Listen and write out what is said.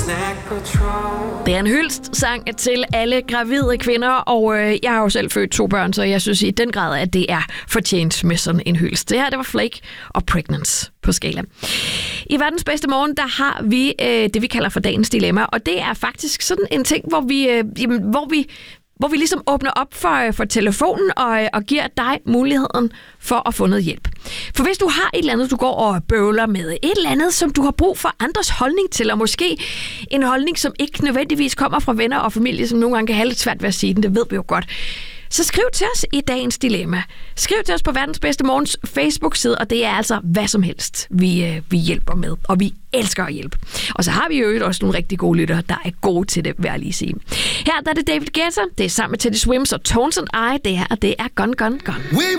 Det er en hyldst-sang til alle gravide kvinder, og jeg har jo selv født 2 børn, så jeg synes i den grad, at det er fortjent med sådan en hyldst. Det her, det var Flake og Pregnance på skala. I verdens bedste morgen, der har vi det, vi kalder for dagens dilemma, og det er faktisk sådan en ting, hvor vi ligesom åbner op for telefonen og giver dig muligheden for at få noget hjælp. For hvis du har et eller andet, du går og bøvler med, et eller andet, som du har brug for andres holdning til, og måske en holdning, som ikke nødvendigvis kommer fra venner og familie, som nogle gange kan have lidt svært ved at sige den, det ved vi jo godt. Så skriv til os i dagens dilemma. Skriv til os på Verdens Bedste Morgens Facebook-side, og det er altså hvad som helst, vi hjælper med. Og vi elsker at hjælpe. Og så har vi jo også nogle rigtig gode lyttere, der er gode til det, vil jeg lige sige. Her der er det David Guetta, det er sammen med Teddy Swims og Tones and I. Det her, det er Gone, Gone, Gone.